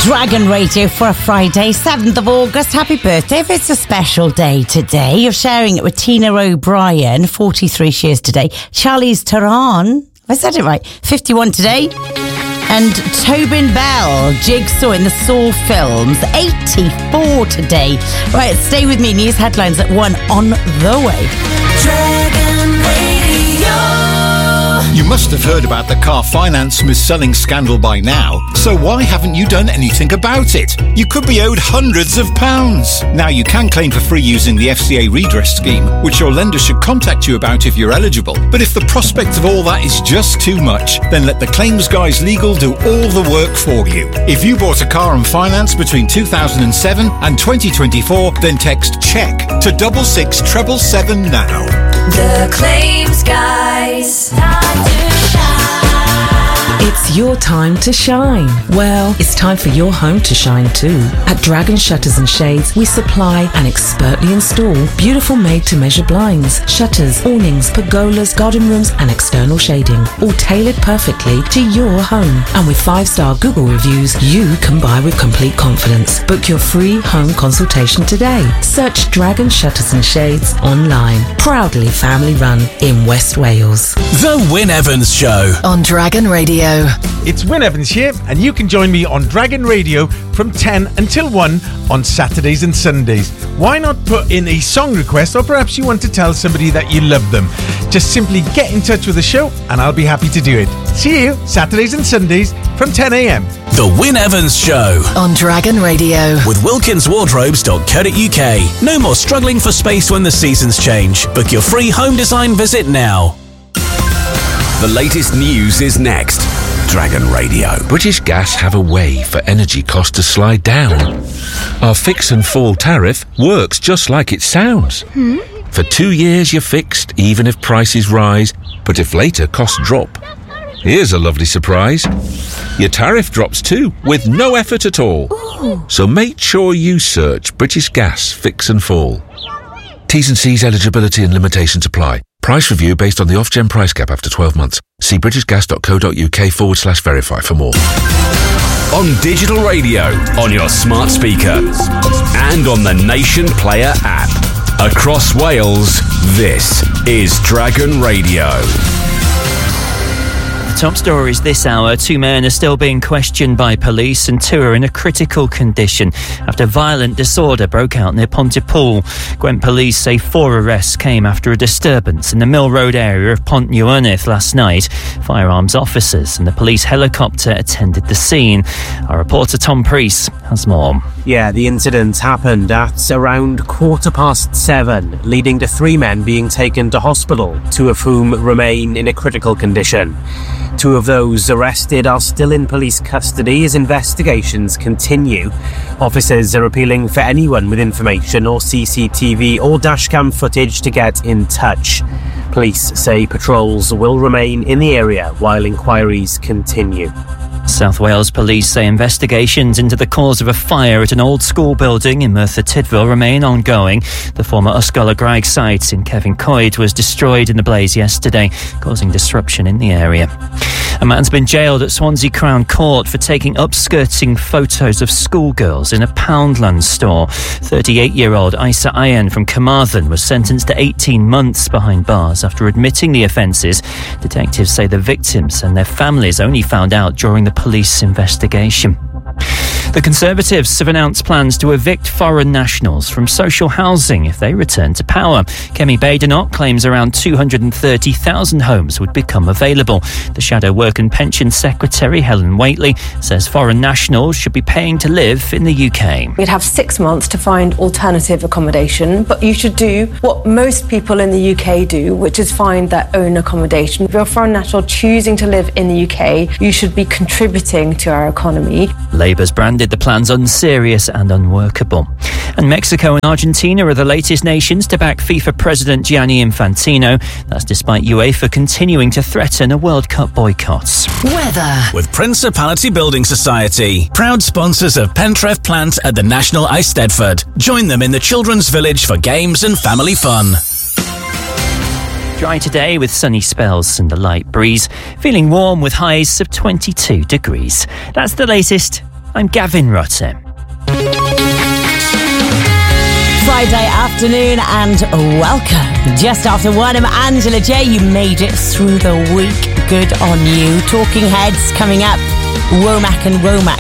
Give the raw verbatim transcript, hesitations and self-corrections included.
Dragon Radio for a Friday, seventh of August. Happy birthday if it's a special day today. You're sharing it with Tina O'Brien, forty-three she is today. Charlize Theron, have I said it right? fifty-one today. And Tobin Bell, Jigsaw in the Saw films, eighty-four today. Right, stay with me. News headlines at one on the way. Dragon Radio. You must have heard about the car finance mis-selling scandal by now, so why haven't you done anything about it? You could be owed hundreds of pounds. Now you can claim for free using the F C A redress scheme, which your lender should contact you about if you're eligible. But if the prospect of all that is just too much, then let the Claims Guys Legal do all the work for you. If you bought a car on finance between two thousand seven and twenty twenty-four, then text CHECK to double six treble seven now. The Claims Guys. It's your time to shine. Well, it's time for your home to shine too. At Dragon Shutters and Shades, we supply and expertly install beautiful made-to-measure blinds, shutters, awnings, pergolas, garden rooms and external shading, all tailored perfectly to your home. And with five-star Google reviews, you can buy with complete confidence. Book your free home consultation today. Search Dragon Shutters and Shades online. Proudly family-run in West Wales. The Wyn Evans Show on Dragon Radio. It's Wyn Evans here, and you can join me on Dragon Radio from ten until one on Saturdays and Sundays. Why not put in a song request, or perhaps you want to tell somebody that you love them? Just simply get in touch with the show and I'll be happy to do it. See you Saturdays and Sundays from ten a.m. The Wyn Evans Show on Dragon Radio with wilkins wardrobes dot co dot uk. No more struggling for space when the seasons change. Book your free home design visit now. The latest news is next. Dragon Radio. British Gas have a way for energy costs to slide down. Our fix and fall tariff works just like it sounds. Hmm? For two years you're fixed, even if prices rise, but if later costs drop. Here's a lovely surprise. Your tariff drops too, with no effort at all. Ooh. So make sure you search British Gas Fix and Fall. T's and C's eligibility and limitations apply. Price review based on the Ofgem price cap after twelve months. See britishgas.co.uk forward slash verify for more. On digital radio, on your smart speaker, and on the Nation Player app. Across Wales, this is Dragon Radio. Top stories this hour. Two men are still being questioned by police and two are in a critical condition after violent disorder broke out near Pontypool. Gwent police say four arrests came after a disturbance in the Mill Road area of Pont Newydd last night. Firearms officers and the police helicopter attended the scene. Our reporter Tom Priest has more. Yeah, the incident happened at around quarter past seven, leading to three men being taken to hospital, two of whom remain in a critical condition. Two of those arrested are still in police custody as investigations continue. Officers are appealing for anyone with information or C C T V or dashcam footage to get in touch. Police say patrols will remain in the area while inquiries continue. South Wales police say investigations into the cause of a fire at an old school building in Merthyr Tydfil remain ongoing. The former Ysgol y Graig site in Cefn Coed was destroyed in the blaze yesterday, causing disruption in the area. A man's been jailed at Swansea Crown Court for taking upskirting photos of schoolgirls in a Poundland store. thirty-eight-year-old Isa Ayan from Carmarthen was sentenced to eighteen months behind bars after admitting the offences. Detectives say the victims and their families only found out during the police investigation. The Conservatives have announced plans to evict foreign nationals from social housing if they return to power. Kemi Badenoch claims around two hundred thirty thousand homes would become available. The Shadow Work and Pension Secretary, Helen Whately, says foreign nationals should be paying to live in the U K. We'd have six months to find alternative accommodation, but you should do what most people in the U K do, which is find their own accommodation. If you're a foreign national choosing to live in the U K, you should be contributing to our economy. Labour's branded the plans unserious and unworkable. And Mexico and Argentina are the latest nations to back FIFA President Gianni Infantino. That's despite UEFA continuing to threaten a World Cup boycott. Weather with Principality Building Society, proud sponsors of Pentref Plant at the National Eisteddfod. Join them in the Children's Village for games and family fun. Dry today with sunny spells and a light breeze. Feeling warm with highs of twenty-two degrees. That's the latest. I'm Gavin Rutten. Friday afternoon and welcome. Just after one, I'm Angela J. You made it through the week. Good on you. Talking Heads coming up. Womack and Womack